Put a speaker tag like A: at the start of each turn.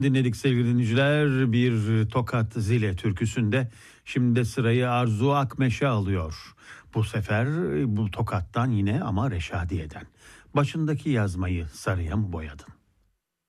A: Dinledik sevgili dinleyiciler, bir Tokat Zile türküsünde. Şimdi de sırayı Arzu Akmeşe alıyor. Bu sefer bu Tokat'tan yine ama Reşadiye'den. Başındaki yazmayı sarıya mı boyadın?